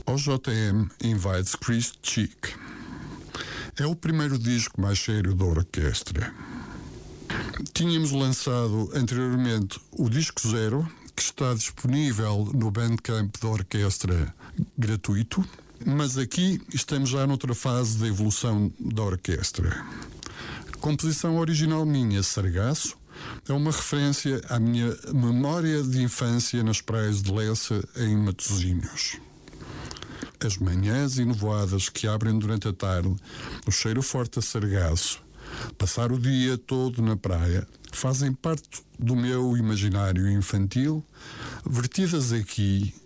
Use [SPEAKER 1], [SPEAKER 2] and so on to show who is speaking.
[SPEAKER 1] OJM Invites Chris Cheek. É o primeiro disco mais sério da orquestra. Tínhamos lançado anteriormente o disco Zero, que está disponível no Bandcamp da orquestra gratuito, mas aqui estamos já noutra fase da evolução da orquestra. A composição original minha, Sargaço, é uma referência à minha memória de infância nas praias de Lessa, em Matosinhos. As manhãs enovoadas que abrem durante a tarde, o cheiro forte a sargaço, passar o dia todo na praia, fazem parte do meu imaginário infantil, vertidas aqui